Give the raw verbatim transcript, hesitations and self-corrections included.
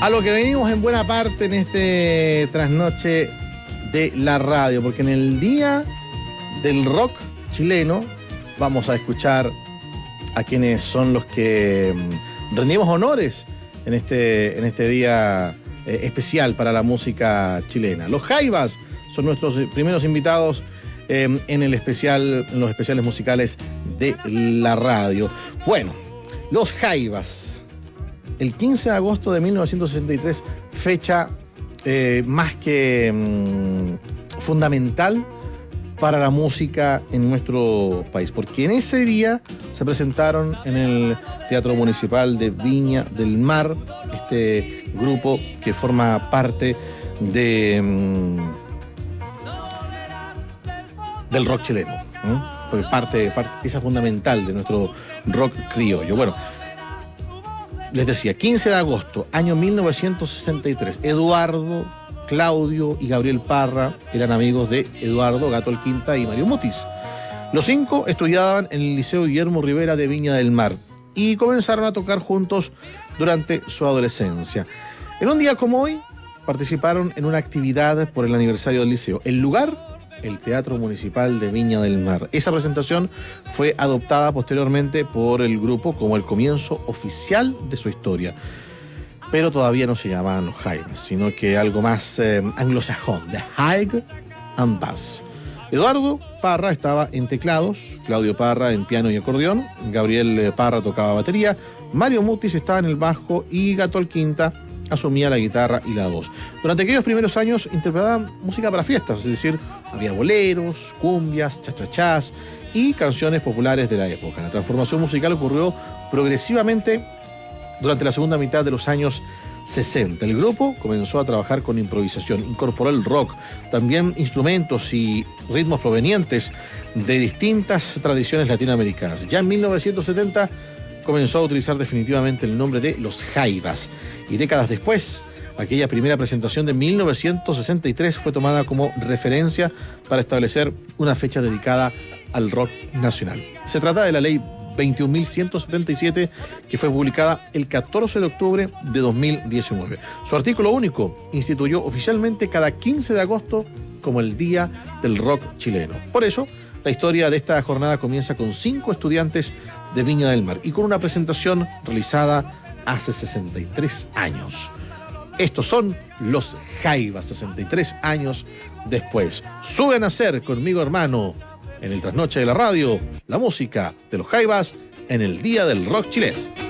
A lo que venimos en buena parte en este trasnoche de la radio, porque en el día del rock chileno vamos a escuchar a quienes son los que rendimos honores en este, en este día eh, especial para la música chilena. Los Jaivas son nuestros primeros invitados eh, en, el especial, en los especiales musicales de la radio. Bueno, los Jaivas. El quince de agosto de mil novecientos sesenta y tres, fecha eh, más que mmm, fundamental para la música en nuestro país, porque en ese día se presentaron en el Teatro Municipal de Viña del Mar este grupo que forma parte de, mmm, del rock chileno, ¿eh? Porque parte, parte, pieza fundamental de nuestro rock criollo. Bueno, les decía, quince de agosto, año mil novecientos sesenta y tres, Eduardo, Claudio y Gabriel Parra eran amigos de Eduardo Gato Alquinta y Mario Mutis. Los cinco estudiaban en el Liceo Guillermo Rivera de Viña del Mar y comenzaron a tocar juntos durante su adolescencia. En un día como hoy, participaron en una actividad por el aniversario del liceo. El lugar, el Teatro Municipal de Viña del Mar. Esa presentación fue adoptada posteriormente por el grupo como el comienzo oficial de su historia. Pero todavía no se llamaban los Jaivas, sino que algo más eh, anglosajón, The Haig and Bass. Eduardo Parra estaba en teclados, Claudio Parra en piano y acordeón, Gabriel Parra tocaba batería, Mario Mutis estaba en el bajo y Gato Alquinta asumía la guitarra y la voz. Durante aquellos primeros años interpretaban música para fiestas, es decir, había boleros, cumbias, chachachás y canciones populares de la época. La transformación musical ocurrió progresivamente durante la segunda mitad de los años sesenta. El grupo comenzó a trabajar con improvisación, incorporó el rock, también instrumentos y ritmos provenientes de distintas tradiciones latinoamericanas. Ya en mil novecientos setenta comenzó a utilizar definitivamente el nombre de Los Jaivas. Y décadas después, aquella primera presentación de mil novecientos sesenta y tres fue tomada como referencia para establecer una fecha dedicada al rock nacional. Se trata de la ley veintiún mil ciento setenta y siete, que fue publicada el catorce de octubre de dos mil diecinueve. Su artículo único instituyó oficialmente cada quince de agosto como el Día del Rock Chileno. Por eso, la historia de esta jornada comienza con cinco estudiantes de Viña del Mar y con una presentación realizada hace sesenta y tres años. Estos son los Jaivas, sesenta y tres años después. Sube a nacer conmigo, hermano, en el trasnoche de la radio, la música de los Jaivas en el Día del Rock Chileno.